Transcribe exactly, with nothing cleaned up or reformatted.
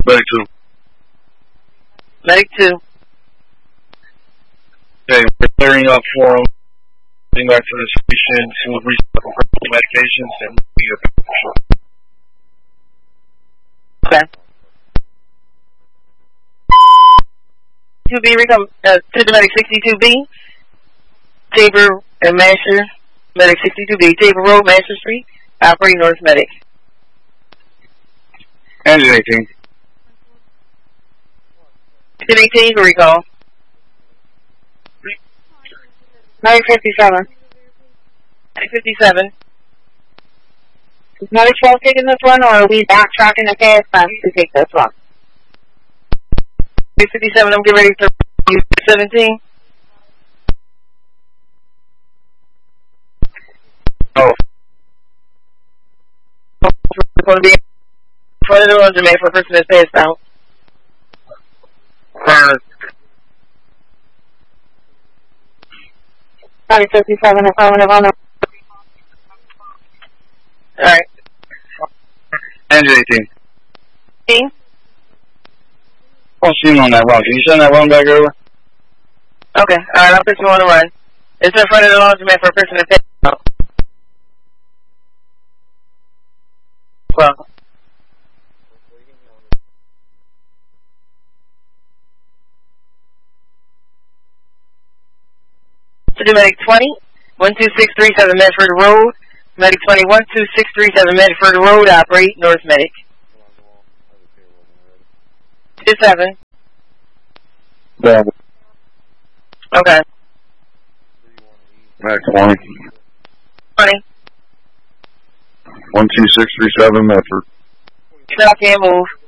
Medic two. Medic two. Okay, we're clearing up for him. Getting back to the station to recycle medications and be a Okay. two B, recom, uh, to the Medic sixty-two B. Tabor and Master. Medic sixty-two B. Tabor Road, Master Street. Operating North Medic. Engine eighteen. ten eighteen, you can recall. nine fifty-seven. nine fifty-seven. Is Medic twelve taking this one, or are we backtracking the fast time to take this one? nine fifty-seven, I'm getting ready for seventeen. Oh. We're going to be in front of the road to make for a person that's passed out. Uh, nine fifty-seven, affirmative on the... Alright. Engine eighteen. eighteen? Oh, see him on that run. Can you send that run back over? Okay, alright, I'll put you on the run. It's in front of the laundromat for a person that's passed out. Well. To the Medic twenty, one two six three seven Medford Road. Medic twenty, one two six three seven Medford Road, operate North Medic. two seven. Yeah. Okay. Max twenty. twenty. one two six three seven Medford. Stop, can't move.